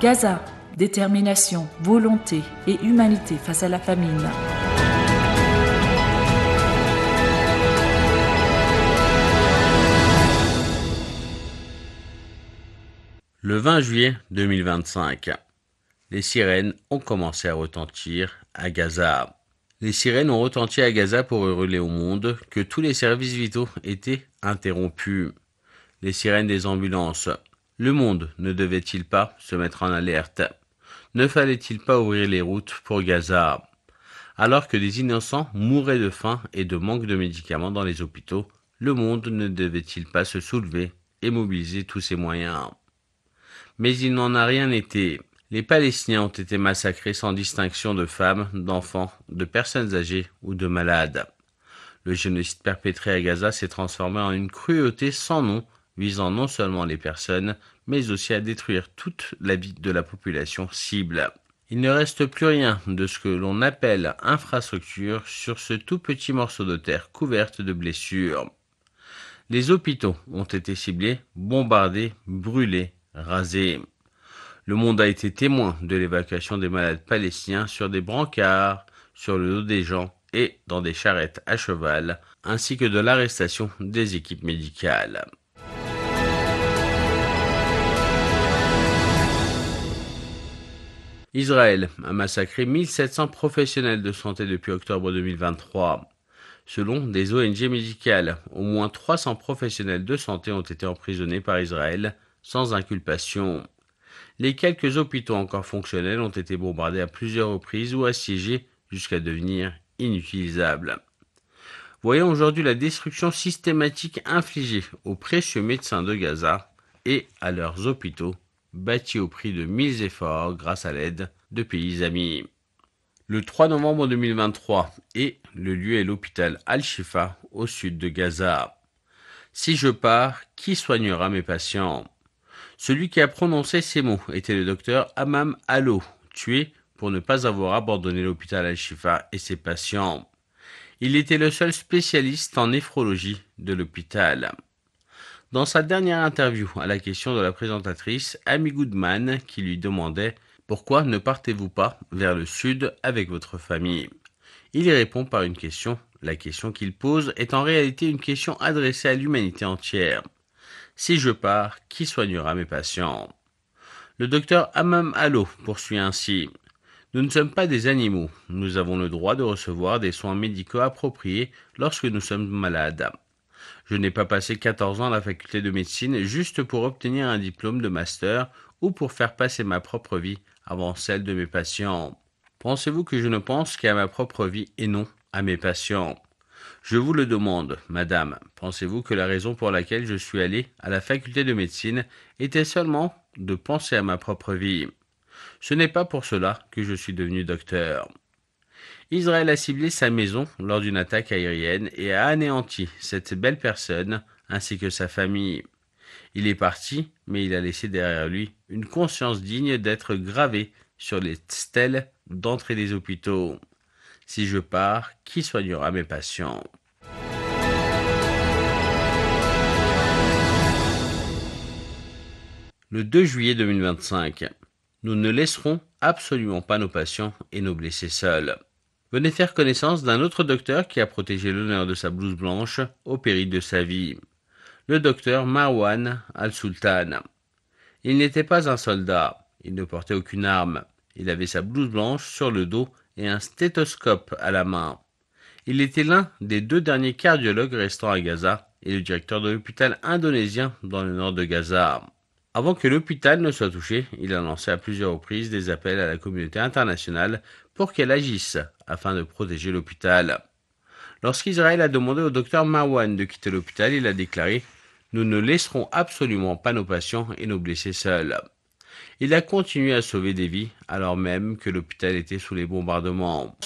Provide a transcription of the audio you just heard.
Gaza, détermination, volonté et humanité face à la famine. Le 20 juillet 2025, les sirènes ont commencé à retentir à Gaza. Les sirènes ont retenti à Gaza pour hurler au monde que tous les services vitaux étaient interrompus. Les sirènes des ambulances. Le monde ne devait-il pas se mettre en alerte? Ne fallait-il pas ouvrir les routes pour Gaza? Alors que des innocents mouraient de faim et de manque de médicaments dans les hôpitaux, le monde ne devait-il pas se soulever et mobiliser tous ses moyens? Mais il n'en a rien été. Les Palestiniens ont été massacrés sans distinction de femmes, d'enfants, de personnes âgées ou de malades. Le génocide perpétré à Gaza s'est transformé en une cruauté sans nom, visant non seulement les personnes, mais aussi à détruire toute la vie de la population cible. Il ne reste plus rien de ce que l'on appelle infrastructure sur ce tout petit morceau de terre couverte de blessures. Les hôpitaux ont été ciblés, bombardés, brûlés, rasés. Le monde a été témoin de l'évacuation des malades palestiniens sur des brancards, sur le dos des gens et dans des charrettes à cheval, ainsi que de l'arrestation des équipes médicales. Israël a massacré 1700 professionnels de santé depuis octobre 2023. Selon des ONG médicales, au moins 300 professionnels de santé ont été emprisonnés par Israël sans inculpation. Les quelques hôpitaux encore fonctionnels ont été bombardés à plusieurs reprises ou assiégés jusqu'à devenir inutilisables. Voyons aujourd'hui la destruction systématique infligée aux précieux médecins de Gaza et à leurs hôpitaux, bâtis au prix de 1000 efforts grâce à l'aide de pays amis. Le 3 novembre 2023, et le lieu est l'hôpital Al-Shifa au sud de Gaza. Si je pars, qui soignera mes patients? Celui qui a prononcé ces mots était le docteur Hammam Allo, tué pour ne pas avoir abandonné l'hôpital Al-Shifa et ses patients. Il était le seul spécialiste en néphrologie de l'hôpital. Dans sa dernière interview à la question de la présentatrice Amy Goodman qui lui demandait « Pourquoi ne partez-vous pas vers le sud avec votre famille ?» Il y répond par une question. La question qu'il pose est en réalité une question adressée à l'humanité entière. Si je pars, qui soignera mes patients? Le docteur Hammam Allo poursuit ainsi. Nous ne sommes pas des animaux. Nous avons le droit de recevoir des soins médicaux appropriés lorsque nous sommes malades. Je n'ai pas passé 14 ans à la faculté de médecine juste pour obtenir un diplôme de master ou pour faire passer ma propre vie avant celle de mes patients. Pensez-vous que je ne pense qu'à ma propre vie et non à mes patients? Je vous le demande, madame, pensez-vous que la raison pour laquelle je suis allé à la faculté de médecine était seulement de penser à ma propre vie? Ce n'est pas pour cela que je suis devenu docteur. Israël a ciblé sa maison lors d'une attaque aérienne et a anéanti cette belle personne ainsi que sa famille. Il est parti, mais il a laissé derrière lui une conscience digne d'être gravée sur les stèles d'entrée des hôpitaux. Si je pars, qui soignera mes patients? Le 2 juillet 2025, nous ne laisserons absolument pas nos patients et nos blessés seuls. Venez faire connaissance d'un autre docteur qui a protégé l'honneur de sa blouse blanche au péril de sa vie. Le docteur Marwan Al-Sultan. Il n'était pas un soldat, il ne portait aucune arme. Il avait sa blouse blanche sur le dos et un stéthoscope à la main. Il était l'un des 2 derniers cardiologues restant à Gaza et le directeur de l'hôpital indonésien dans le nord de Gaza. Avant que l'hôpital ne soit touché, il a lancé à plusieurs reprises des appels à la communauté internationale pour qu'elle agisse afin de protéger l'hôpital. Lorsqu'Israël a demandé au docteur Marwan de quitter l'hôpital, il a déclaré « Nous ne laisserons absolument pas nos patients et nos blessés seuls ». Il a continué à sauver des vies alors même que l'hôpital était sous les bombardements.